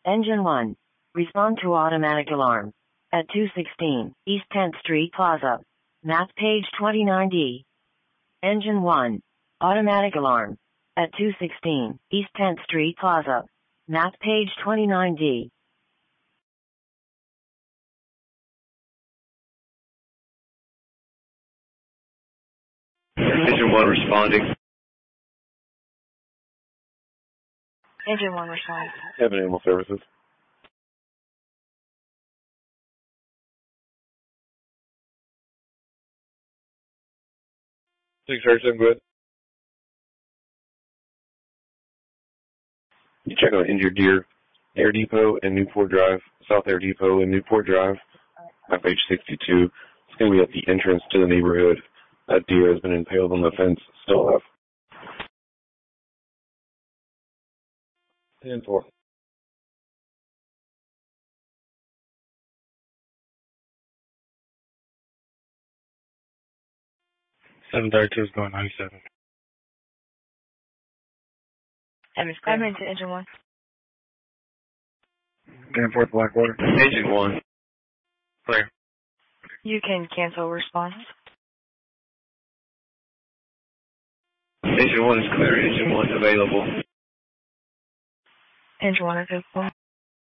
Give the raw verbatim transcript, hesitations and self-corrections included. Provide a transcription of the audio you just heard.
Engine one. Respond to automatic alarm. At two sixteen East tenth Street Plaza. Map page twenty-nine D. Engine one. Automatic alarm. At two sixteen East tenth Street Plaza. Map page twenty-nine D. Engine one responding. Engine one responding. Heaven Animal Services. Six Harris, I'm good. You check on Injured Deer, Air Depot and Newport Drive, South Air Depot and Newport Drive, on page sixty-two. It's going to be at the entrance to the neighborhood. That deer has been impaled on the fence, still alive. ten four. seven thirty-two is going ninety-seven. I'm into engine one. ten four Blackwater. Engine one. Clear. You can cancel response. Engine one is clear. Engine one is available. Engine one is available.